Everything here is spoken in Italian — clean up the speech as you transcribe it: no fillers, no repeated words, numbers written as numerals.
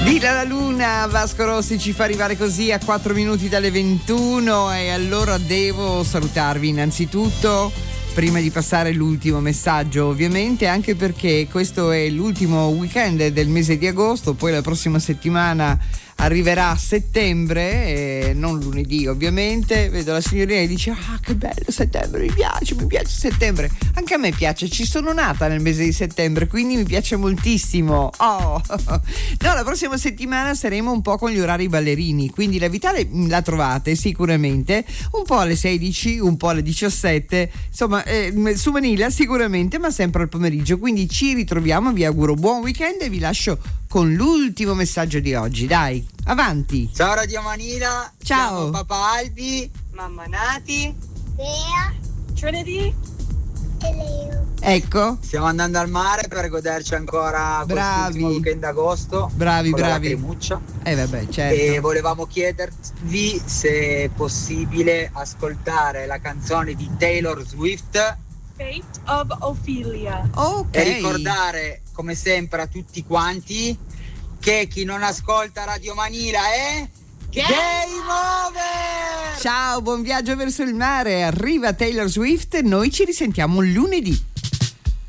Dilla la luna, Vasco Rossi ci fa arrivare così a 4 minuti dalle 21 e allora devo salutarvi innanzitutto prima di passare l'ultimo messaggio, ovviamente, anche perché questo è l'ultimo weekend del mese di agosto, poi la prossima settimana arriverà a settembre, non lunedì ovviamente. Vedo la signorina e dice: ah, che bello settembre, mi piace settembre. Anche a me piace, ci sono nata nel mese di settembre, quindi mi piace moltissimo. No, la prossima settimana saremo un po' con gli orari ballerini, quindi la Vitale la trovate sicuramente un po' alle 16, un po' alle 17, insomma su Manila sicuramente, ma sempre al pomeriggio, quindi ci ritroviamo. Vi auguro buon weekend e vi lascio con l'ultimo messaggio di oggi. Dai, avanti. Ciao Radio Manila. Ciao. Siamo papà Albi, mamma Nati, Bea, Trinity e Leo. Ecco. Stiamo andando al mare per goderci ancora quest'ultimo weekend d'agosto. Bravi. La lacrimuccia. Vabbè, certo. E volevamo chiedervi se è possibile ascoltare la canzone di Taylor Swift, Fate of Ophelia. Ok. e ricordare come sempre a tutti quanti che chi non ascolta Radio Manila è Game Over! Ciao, buon viaggio verso il mare. Arriva Taylor Swift, noi ci risentiamo lunedì.